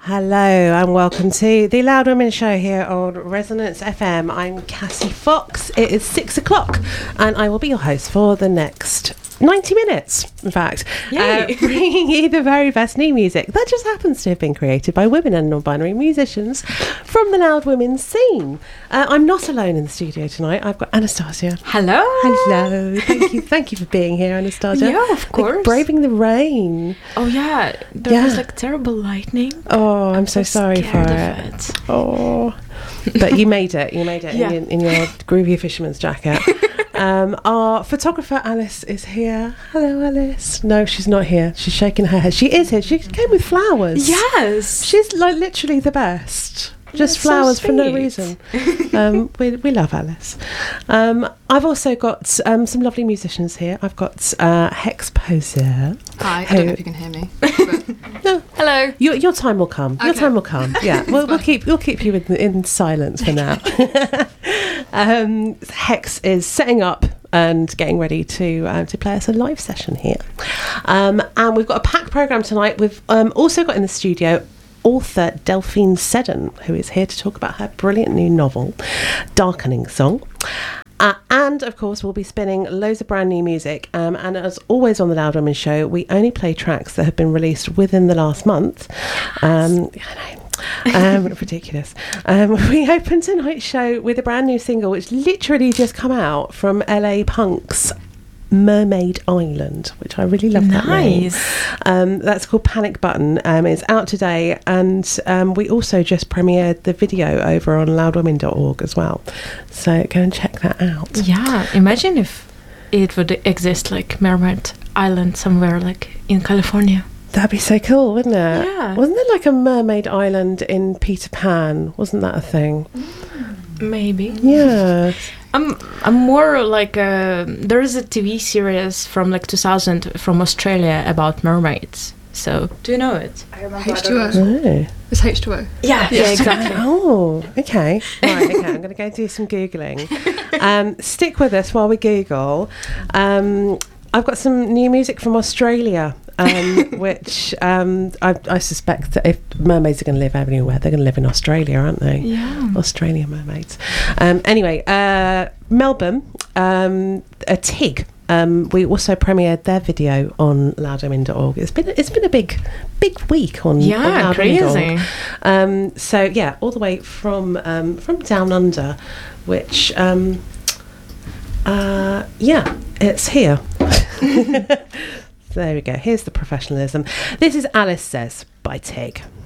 Hello and welcome to the Loud Women Show here on Resonance FM. I'm Cassie Fox. It is 6 o'clock and I will be your host for the next 90 minutes, in fact, bringing you the very best new music that just happens to have been created by women and non-binary musicians from the Loud Women scene. I'm not alone in the studio tonight. I've got Anastasia. Hello. Hello. Thank you for being here, Anastasia. Yeah, of course. Like, braving the rain. Oh yeah, there was like terrible lightning. Oh, I'm so sorry for it. Oh, but you made it. You made it in your groovy fisherman's jacket. Our photographer Alice is here. Hello, Alice. No, she's not here. She's shaking her head. She is here. She came with flowers. Yes. She's like literally the best. Just That's flowers so for no sweet. reason. We love Alice. I've also got some lovely musicians here. I've got Hex Poser. Hi, I don't know if you can hear me. No, Hello. your time will come. Your Okay. time will come. Yeah, we'll keep you in silence for now. Hex is setting up and getting ready to play us a live session here, and we've got a packed programme tonight. We've also got in the studio author Delphine Seddon, who is here to talk about her brilliant new novel, Darkening Song. And of course we'll be spinning loads of brand new music, and as always on the Loud Women Show, we only play tracks that have been released within the last month. Ridiculous. We open tonight's show with a brand new single which literally just come out from LA Punk's Mermaid Island, which I really love. Nice. That name. That's called Panic Button. It's out today, and we also just premiered the video over on loudwomen.org as well, so go and check that out. Yeah, imagine if it would exist like Mermaid Island somewhere like in California. That'd be so cool, wouldn't it? Yeah. Wasn't there like a mermaid island in Peter Pan? Wasn't that a thing? Maybe. Yeah. I'm more like there is a TV series from like 2000 from Australia about mermaids. So do you know it? I remember. H2O. Oh. It's H2O. Yeah, exactly. Oh, okay. Right, okay. I'm going to go do some Googling. Stick with us while we Google. I've got some new music from Australia, which I suspect that if mermaids are going to live anywhere, they're going to live in Australia, aren't they? Yeah. Australian mermaids. Anyway, Melbourne, a TIG. We also premiered their video on loudwomen.org. It's been a big week on crazy. loudwomen.org. So yeah, all the way from down under, which it's here. There we go. Here's the professionalism. This is Alice Says by TIG.